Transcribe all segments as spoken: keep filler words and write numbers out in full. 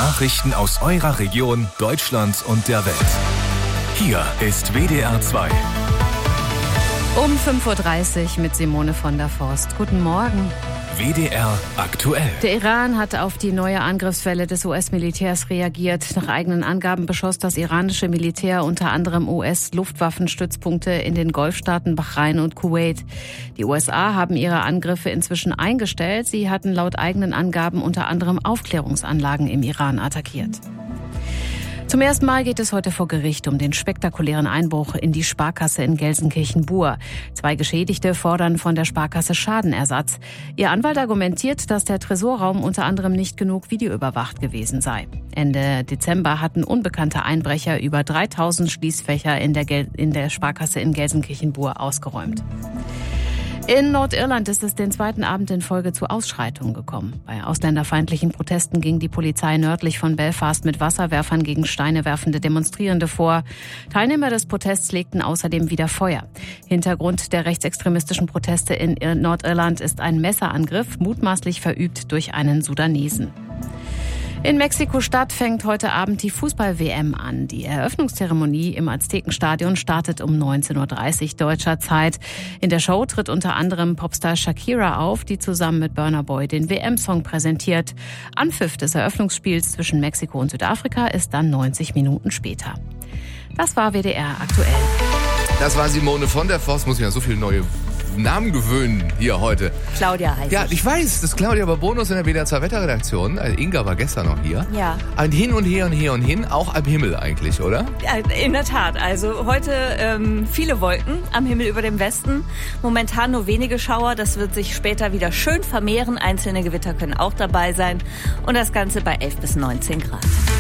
Nachrichten aus eurer Region, Deutschland und der Welt. Hier ist W D R zwei. Um fünf Uhr dreißig mit Simone von der Forst. Guten Morgen. W D R aktuell. Der Iran hat auf die neue Angriffswelle des U S-Militärs reagiert. Nach eigenen Angaben beschoss das iranische Militär unter anderem U S-Luftwaffenstützpunkte in den Golfstaaten Bahrain und Kuwait. Die U S A haben ihre Angriffe inzwischen eingestellt. Sie hatten laut eigenen Angaben unter anderem Aufklärungsanlagen im Iran attackiert. Zum ersten Mal geht es heute vor Gericht um den spektakulären Einbruch in die Sparkasse in Gelsenkirchen-Bur. Zwei Geschädigte fordern von der Sparkasse Schadenersatz. Ihr Anwalt argumentiert, dass der Tresorraum unter anderem nicht genug videoüberwacht gewesen sei. Ende Dezember hatten unbekannte Einbrecher über dreitausend Schließfächer in der, Gel- in der Sparkasse in Gelsenkirchen-Bur ausgeräumt. In Nordirland ist es den zweiten Abend in Folge zu Ausschreitungen gekommen. Bei ausländerfeindlichen Protesten ging die Polizei nördlich von Belfast mit Wasserwerfern gegen Steine werfende Demonstrierende vor. Teilnehmer des Protests legten außerdem wieder Feuer. Hintergrund der rechtsextremistischen Proteste in Nordirland ist ein Messerangriff, mutmaßlich verübt durch einen Sudanesen. In Mexiko-Stadt fängt heute Abend die Fußball-W M an. Die Eröffnungszeremonie im Aztekenstadion startet um neunzehn Uhr dreißig deutscher Zeit. In der Show tritt unter anderem Popstar Shakira auf, die zusammen mit Burna Boy den W M-Song präsentiert. Anpfiff des Eröffnungsspiels zwischen Mexiko und Südafrika ist dann neunzig Minuten später. Das war W D R aktuell. Das war Simone von der Forst. Muss ich ja so viele neue Namen gewöhnen hier heute. Claudia heißt Ja, ich. ich weiß, das ist Claudia Babonus in der W D R zwei Wetterredaktion. Also Inga war gestern noch hier. Ja. Ein Hin und Her und Her und Hin, auch am Himmel eigentlich, oder? Ja, in der Tat. Also heute ähm, viele Wolken am Himmel über dem Westen. Momentan nur wenige Schauer. Das wird sich später wieder schön vermehren. Einzelne Gewitter können auch dabei sein. Und das Ganze bei elf bis neunzehn Grad.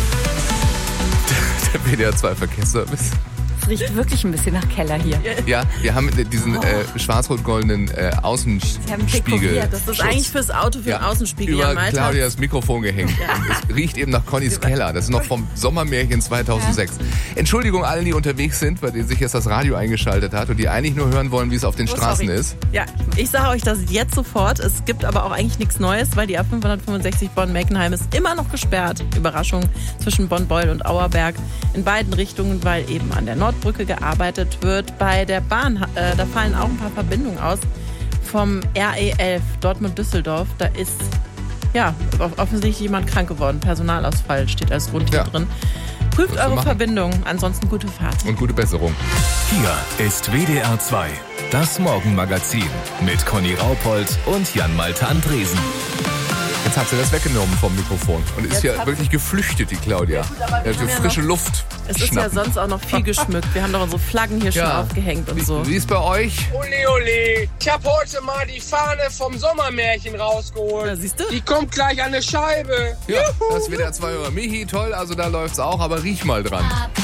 Der W D R zwei Verkehrsservice. Es riecht wirklich ein bisschen nach Keller hier. Ja, wir haben diesen Oh. äh, schwarz-rot-goldenen äh, Außenspiegel. Das ist eigentlich fürs Auto, für den Ja, Außenspiegel. über ja, Malta. Claudias Mikrofon gehängt. Und es riecht eben nach Connys Keller. Das ist noch vom Sommermärchen zweitausendsechs. Entschuldigung allen, die unterwegs sind, bei denen sich jetzt das Radio eingeschaltet hat und die eigentlich nur hören wollen, wie es auf den Oh, Straßen sorry. ist. Ja, ich sage euch das jetzt sofort. Es gibt aber auch eigentlich nichts Neues, weil die A fünfhundertfünfundsechzig Bonn-Meckenheim ist immer noch gesperrt. Überraschung zwischen Bonn-Beul und Auerberg in beiden Richtungen, weil eben an der Nordbrücke gearbeitet wird. Bei der Bahn, äh, da fallen auch ein paar Verbindungen aus. Vom R E elf Dortmund-Düsseldorf, da ist ja offensichtlich jemand krank geworden. Personalausfall steht als Grund hier Ja. drin. Prüft Was eure wir machen. Verbindungen, ansonsten gute Fahrt. Und gute Besserung. Hier ist W D R zwei, das Morgenmagazin mit Conny Raupold und Jan-Malte Andresen. Jetzt hat sie das weggenommen vom Mikrofon und ist Jetzt ja hat- wirklich geflüchtet, die Claudia. Ja, gut, aber wir Ja, für haben ja frische noch- Luft Es ist schnappen. ja sonst auch noch viel geschmückt. Wir haben doch unsere Flaggen hier schon Ja. aufgehängt und so. Wie, wie ist bei euch? Ole, ole. Ich hab heute mal die Fahne vom Sommermärchen rausgeholt. Ja, siehst du? Die kommt gleich an eine Scheibe. Ja, das ist W D R zwei Hörer. Michi, toll, also da läuft's auch, aber riech mal dran.